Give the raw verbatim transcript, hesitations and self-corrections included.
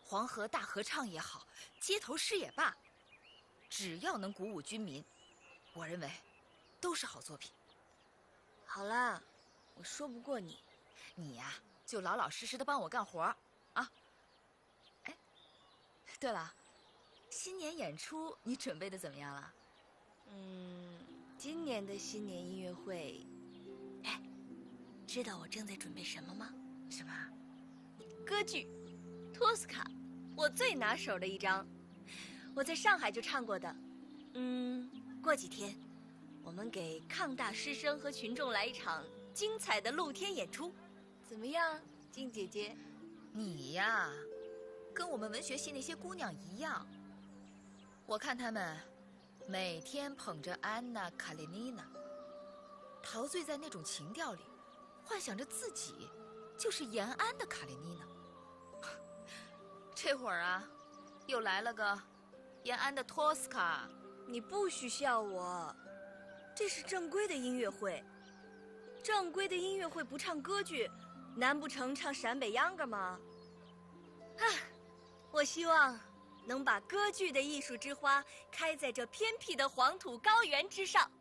黄河大合唱也好，街头诗也罢，只要能鼓舞军民，我认为都是好作品。 好啦，我说不过你， 你呀，就老老实实的帮我干活啊。哎，对了，新年演出你准备的怎么样了？ 嗯，今年的新年音乐会，哎，知道我正在准备什么吗？ 什么？ 歌剧《托斯卡》，我最拿手的一张，我在上海就唱过的。嗯，过几天，我们给抗大师生和群众来一场精彩的露天演出，怎么样，金姐姐？ 你呀，跟我们文学系那些姑娘一样，我看她们每天捧着安娜·卡列尼娜，陶醉在那种情调里，幻想着自己就是延安的卡列尼娜。这会儿啊，又来了个延安的托斯卡。 你不许笑我，这是正规的音乐会。正规的音乐会不唱歌剧，难不成唱陕北秧歌吗？啊，我希望能把歌剧的艺术之花开在这偏僻的黄土高原之上。